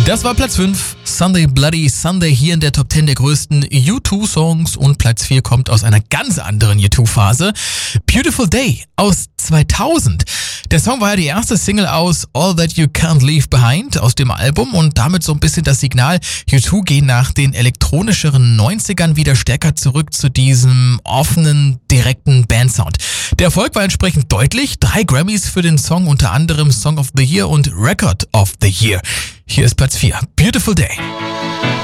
Das war Platz 5, Sunday Bloody Sunday, hier in der Top 10 der größten U2-Songs. Und Platz 4 kommt aus einer ganz anderen U2-Phase. Beautiful Day aus 2000. Der Song war ja die erste Single aus All That You Can't Leave Behind aus dem Album und damit so ein bisschen das Signal, U2 gehen nach den elektronischeren 90ern wieder stärker zurück zu diesem offenen, direkten Bandsound. Der Erfolg war entsprechend deutlich. 3 Grammys für den Song, unter anderem Song of the Year und Record of the Year. Hier ist Platz 4, Beautiful Day.